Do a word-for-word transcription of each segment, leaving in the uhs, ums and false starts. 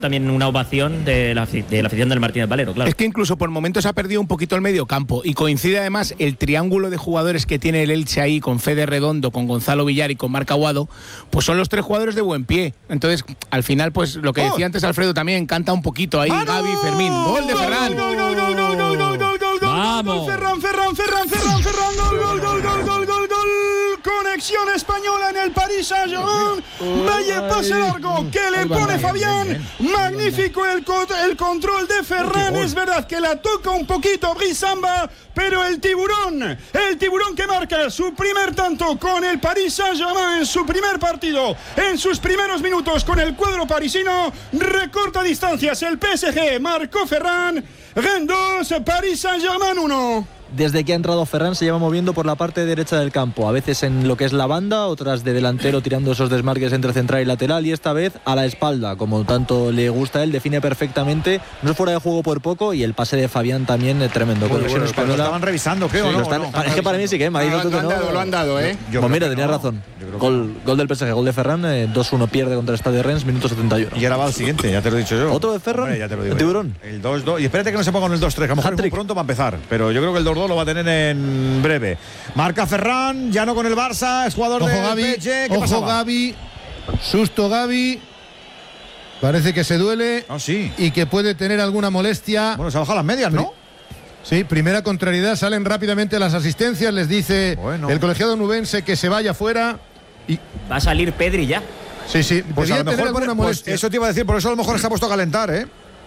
también una ovación de la, de la afición del Martínez Valero, claro. Es que incluso por momentos ha perdido un poquito el medio campo y coincide además el triángulo de jugadores que tiene el Elche ahí con Fede Redondo, con Gonzalo Villar y con Marc Aguado, pues son los tres jugadores de buen pie. Entonces, al final, pues lo que decía antes Alfredo también, canta un poquito ahí Gavi, Fermín. ¡Gol de Ferran! ¡Gol, gol, gol, gol, gol, gol, gol, gol! ¡Vamos! Ferran, Ferran, Ferran, Ferran, Ferran, gol, gol, gol, gol, gol, gol, gol. Conexión española en el Paris Saint-Germain. Vaya pase largo que le pone Fabián. Magnífico el, co el control de Ferran. Es verdad que la toca un poquito Brisamba, pero el tiburón, el tiburón que marca su primer tanto con el Paris Saint-Germain en su primer partido, en sus primeros minutos con el cuadro parisino, recorta distancias. El P S G marcó Ferran. Rennes dos, Paris Saint-Germain uno. Desde que ha entrado Ferran se lleva moviendo por la parte derecha del campo, a veces en lo que es la banda, otras de delantero tirando esos desmarques entre central y lateral, y esta vez a la espalda, como tanto le gusta a él, define perfectamente, no es fuera de juego por poco, y el pase de Fabián también es tremendo. Bueno, bueno, pero lo estaban revisando, creo, sí, ¿no? Están, no, no es que para mí sí que, me ha dicho no, tú lo, que han no. dado, lo han dado, ¿eh? Yo pues mira, tenías no. razón. Gol, gol del P S G, gol de Ferran, eh, dos uno pierde contra el Stade Rennes, minuto setenta y uno. Y ahora va al siguiente, ya te lo he dicho yo. ¿Otro de Ferran? Hombre, ya te lo digo. ¿El tiburón? El dos dos. Y espérate que no se ponga con el dos tres, que a lo mejor es muy pronto para empezar. Pero yo creo que el dos dos lo va a tener en breve. Marca Ferran, ya no con el Barça, es jugador ojo, de Gavi, P S G. ¿Qué ojo pasaba? Gavi, susto Gavi. Parece que se duele oh, sí. y que puede tener alguna molestia. Bueno, se ha bajado las medias, ¿no? Sí, primera contrariedad, salen rápidamente las asistencias, les dice bueno. el colegiado nubense que se vaya fuera. Y va a salir Pedri ya. Sí, sí, pues debía a lo tener mejor alguna pues, molestia. Eso te iba a decir, por eso a lo mejor se ha puesto a calentar, ¿eh?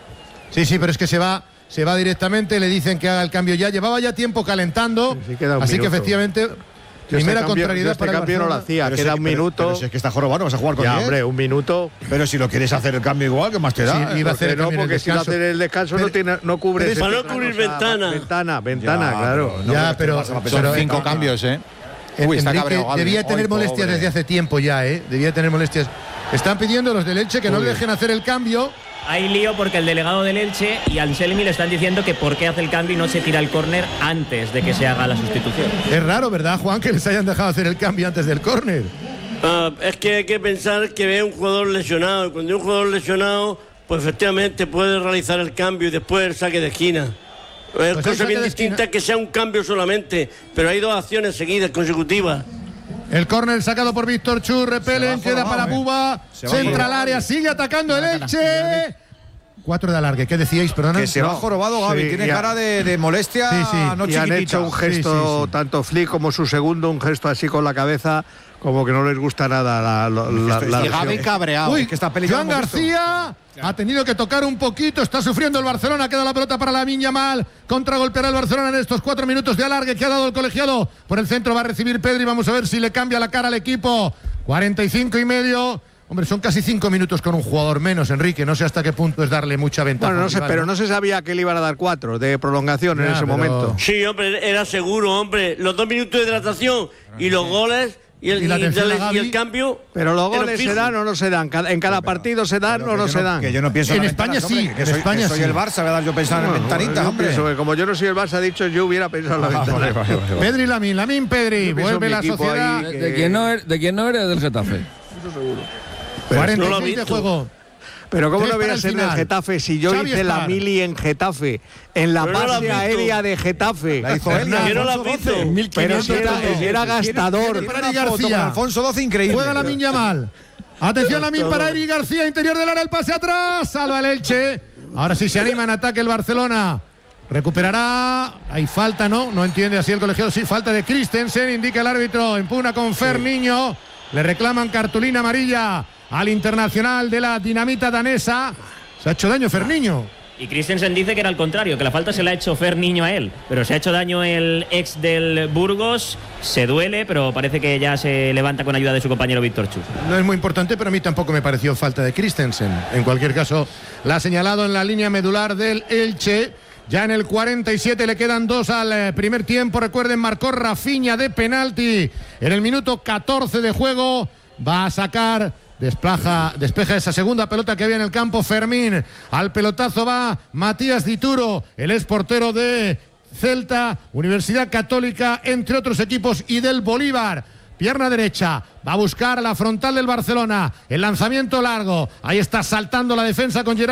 Sí, sí, pero es que se va, se va directamente, le dicen que haga el cambio ya. Llevaba ya tiempo calentando, sí, sí, así minuto. que efectivamente, yo primera este cambio, contrariedad este para el cambio no lo hacía, pero queda si, un pero, minuto. Pero si es que está jorobado, vas a jugar con ya, diez. hombre, un minuto. Pero si lo quieres hacer el cambio igual, ¿qué más te da? Sí, iba a hacer el no, porque si no hacer el descanso pero, no, tiene, no cubre. Para no cubrir ventana. Ventana, ventana, ya, claro. No, ya, pero son pero, cinco no, cambios, ¿eh? Uy, está Enrique debía tener Hoy, molestias pobre. desde hace tiempo ya, ¿eh? Debía tener molestias. Están pidiendo los del Elche que Uy. no le dejen hacer el cambio. Hay lío porque el delegado del Elche y Anselmi le están diciendo que por qué hace el cambio y no se tira el córner antes de que se haga la sustitución. Es raro, ¿verdad, Juan, que les hayan dejado hacer el cambio antes del córner? Uh, es que hay que pensar que ve un jugador lesionado. Y cuando hay un jugador lesionado, pues efectivamente puede realizar el cambio y después el saque de esquina. Es pues cosa bien distinta que sea un cambio solamente, pero hay dos acciones seguidas, consecutivas. El córner sacado por Víctor Chur, repelen, queda para Buba, centra al área, sigue atacando el Elche. Cuatro de alargue, ¿qué decíais? Perdona. Que se va jorobado Gavi, sí, tiene cara de, de molestia. Sí, sí. No y han hecho un gesto, sí, sí, sí. tanto Flick como su segundo, un gesto así con la cabeza, como que no les gusta nada la, la, la, la y Gavi cabreado. Uy, que está Joan García ha tenido que tocar un poquito, está sufriendo el Barcelona, queda la pelota para Lamine Yamal, contragolpeará el Barcelona en estos cuatro minutos de alargue que ha dado el colegiado. Por el centro va a recibir Pedri, vamos a ver si le cambia la cara al equipo. cuarenta y cinco y medio. Hombre, son casi cinco minutos con un jugador menos, Enrique. No sé hasta qué punto es darle mucha ventaja. Bueno, no sé, rival, pero ¿no? no se sabía que le iban a dar cuatro de prolongación ya, en ese pero... momento. Sí, hombre, era seguro, hombre. Los dos minutos de hidratación y los goles y el, y, y, el, y el cambio. Pero los goles se dan o no se dan. En cada partido se dan o no se dan. Que yo no pienso en España sí. Hombre, que en soy, España que soy sí. el Barça, voy a dar yo pensar no, en ventanitas, hombre. Pienso que como yo no soy el Barça, dicho yo hubiera pensado en la ventana. Vale, vale, vale. Pedri Lamine, Lamine Pedri, vuelve la sociedad. De, de, quién no er, ¿De quién no eres del Getafe? Eso seguro. cuarenta y seis no de juego. Pero ¿cómo no voy a ser del Getafe si yo Xavi hice Star. la mili en Getafe, en la base no aérea de Getafe? La hizo él. Yo no la visto. Pero si era, si era gastador. Para Eric García. Alfonso doce, increíble. Juega Lamine Yamal. Atención Lamine para Eric García, interior del área, el pase atrás. Salva el Elche. Ahora sí se anima en ataque el Barcelona. Recuperará. Hay falta, ¿no? No entiende así el colegiado. Sí, falta de Christensen, indica el árbitro. Impugna con Fer Niño. Le reclaman cartulina amarilla al internacional de la dinamita danesa. Se ha hecho daño Ferniño. Y Christensen dice que era al contrario, que la falta se la ha hecho Ferniño a él. Pero se ha hecho daño el ex del Burgos, se duele, pero parece que ya se levanta con ayuda de su compañero Víctor Chus. No es muy importante, pero a mí tampoco me pareció falta de Christensen. En cualquier caso, la ha señalado en la línea medular del Elche. Ya en el cuarenta y siete le quedan dos al primer tiempo. Recuerden, marcó Rafinha de penalti en el minuto catorce de juego. Va a sacar... Desplaja, despeja esa segunda pelota que había en el campo Fermín. Al pelotazo va Matías Dituro, el ex portero de Celta, Universidad Católica, entre otros equipos, y del Bolívar. Pierna derecha, va a buscar la frontal del Barcelona. El lanzamiento largo, ahí está saltando la defensa con Gerard.